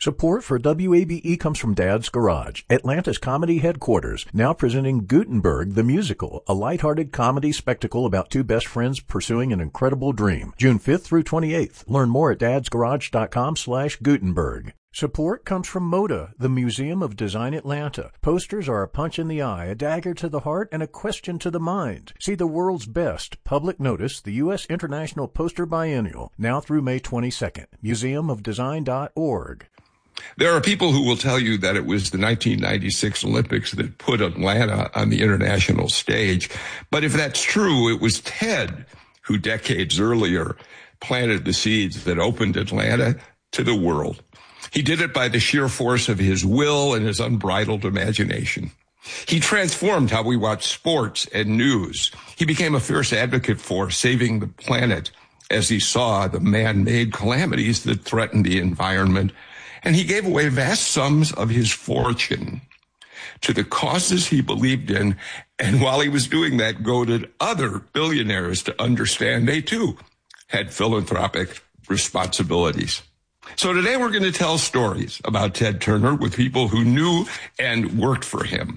Support for WABE comes from Dad's Garage, Atlanta's comedy headquarters, now presenting Gutenberg the Musical, a lighthearted comedy spectacle about two best friends pursuing an incredible dream. June 5th through 28th. Learn more at dadsgarage.com/Gutenberg. Support comes from MODA, the Museum of Design Atlanta. Posters are a punch in the eye, a dagger to the heart, and a question to the mind. See the world's best. Public notice, the U.S. International Poster Biennial, now through May 22nd. museumofdesign.org. There are people who will tell you that it was the 1996 Olympics that put Atlanta on the international stage. But if that's true, it was Ted who decades earlier planted the seeds that opened Atlanta to the world. He did it by the sheer force of his will and his unbridled imagination. He transformed how we watch sports and news. He became a fierce advocate for saving the planet as he saw the man-made calamities that threatened the environment. And he gave away vast sums of his fortune to the causes he believed in. And while he was doing that, goaded other billionaires to understand they too had philanthropic responsibilities. So today we're going to tell stories about Ted Turner with people who knew and worked for him.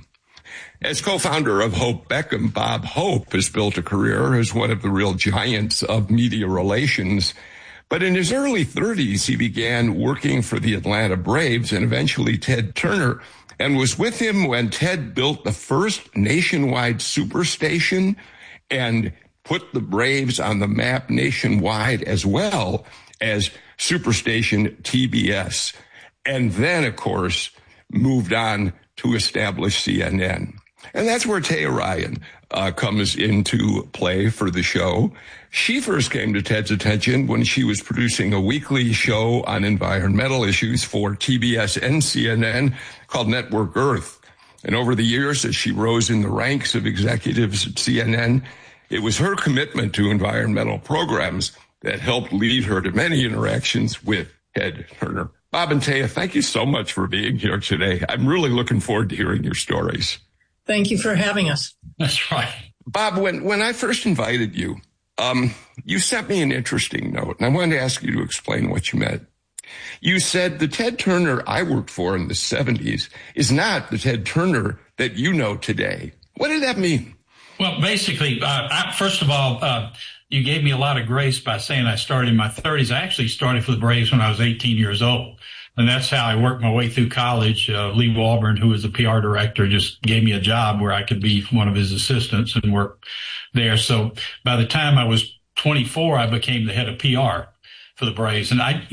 As co-founder of Hope Beckham, Bob Hope has built a career as one of the real giants of media relations. But in his early 30s, he began working for the Atlanta Braves and eventually Ted Turner, and was with him when Ted built the first nationwide superstation and put the Braves on the map nationwide, as well as Superstation TBS. And then, of course, moved on to establish CNN. And that's where Taya Ryan comes into play for the show. She first came to Ted's attention when she was producing a weekly show on environmental issues for TBS and CNN called Network Earth. And over the years, as she rose in the ranks of executives at CNN, it was her commitment to environmental programs that helped lead her to many interactions with Ted Turner. Bob and Taya, thank you so much for being here today. I'm really looking forward to hearing your stories. Thank you for having us. That's right. Bob, when I first invited you, you sent me an interesting note, and I wanted to ask you to explain what you meant. You said the Ted Turner I worked for in the 70s is not the Ted Turner that you know today. What did that mean? Well, basically, first of all, you gave me a lot of grace by saying I started in my 30s. I actually started for the Braves when I was 18 years old. And that's how I worked my way through college. Lee Walburn, who was the PR director, just gave me a job where I could be one of his assistants and work there. So by the time I was 24, I became the head of PR for the Braves. And I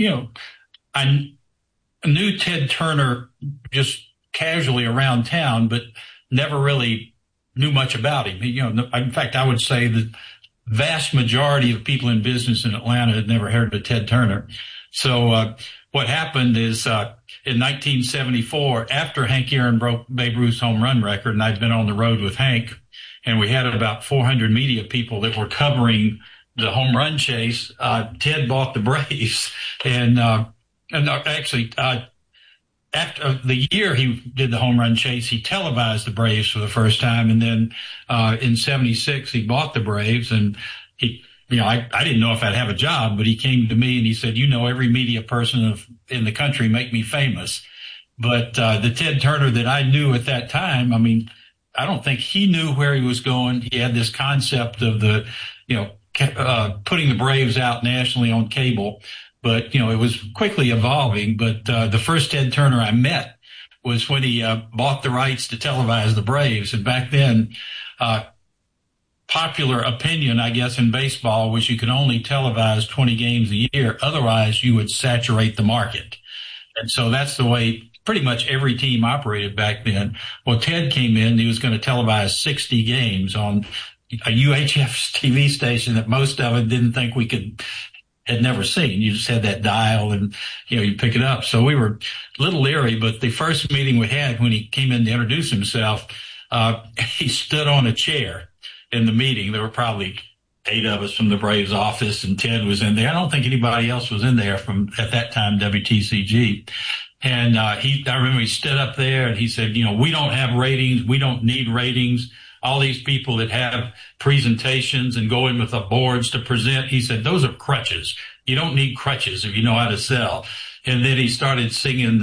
knew Ted Turner just casually around town, but never really knew much about him. In fact, I would say the vast majority of people in business in Atlanta had never heard of Ted Turner. So, what happened is, in 1974, after Hank Aaron broke Babe Ruth's home run record, and I'd been on the road with Hank, and we had about 400 media people that were covering the home run chase, Ted bought the Braves. After the year he did the home run chase, he televised the Braves for the first time. And then, in 76, he bought the Braves, and I didn't know if I'd have a job, but he came to me and he said, every media person in the country make me famous. But, the Ted Turner that I knew at that time, I don't think he knew where he was going. He had this concept of putting the Braves out nationally on cable. But, it was quickly evolving. But the first Ted Turner I met was when he bought the rights to televise the Braves. And back then, popular opinion, I guess, in baseball was you could only televise 20 games a year. Otherwise, you would saturate the market. And so that's the way pretty much every team operated back then. Well, Ted came in. He was going to televise 60 games on a UHF TV station that most of it didn't think had never seen. You just had that dial and, you pick it up. So we were a little leery, but the first meeting we had when he came in to introduce himself, he stood on a chair in the meeting. There were probably 8 of us from the Braves office, and Ted was in there. I don't think anybody else was in there from, at that time, WTCG. And I remember he stood up there and he said, we don't have ratings. We don't need ratings. All these people that have presentations and go in with the boards to present, he said, those are crutches. You don't need crutches if you know how to sell. And then he started singing